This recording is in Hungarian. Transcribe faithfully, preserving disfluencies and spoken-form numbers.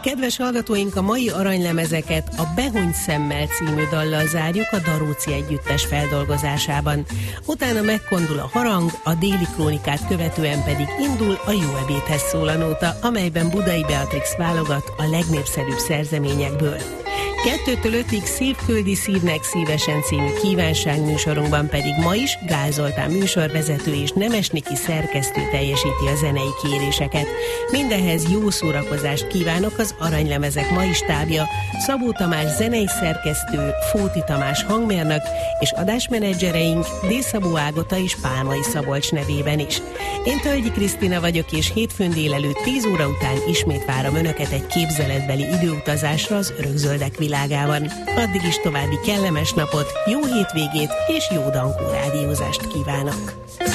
Kedves hallgatóink, a mai aranylemezeket a Behúny szemmel című dallal zárjuk a Daróci együttes feldolgozásában. Utána megkondul a harang, a Déli krónikát követően pedig indul a Jó ebédhez szól a nóta, amelyben Budai Beatrix válogat a legnépszerűbb szerzeményekből. Kettőtől ötig Szívküldi szívnek szívesen című kívánságműsorunkban pedig ma is Gál Zoltán műsorvezető és Nemes Niki szerkesztő teljesíti a zenei kéréseket. Mindenhez jó szórakozást kívánok az aranylemezek mai stábja, Szabó Tamás zenei szerkesztő, Fóti Tamás hangmérnök és adásmenedzsereink D. Szabó Ágota és Pálmai Szabolcs nevében is. Én Tölgyi Krisztina vagyok, és hétfőn délelőtt tíz óra után ismét várom Önöket egy képzeletbeli időutazásra az örökzöldek világában. Addig is további kellemes napot, jó hétvégét és jó Dankó rádiózást kívánok!